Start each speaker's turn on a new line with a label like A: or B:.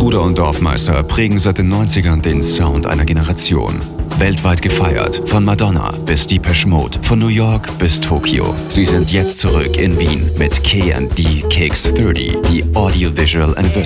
A: Bruder und Dorfmeister prägen seit den 90ern den Sound einer Generation. Weltweit gefeiert, von Madonna bis Depeche Mode, von New York bis Tokio. Sie sind jetzt zurück in Wien mit K&D Kicks 30, die Audiovisual Anniversary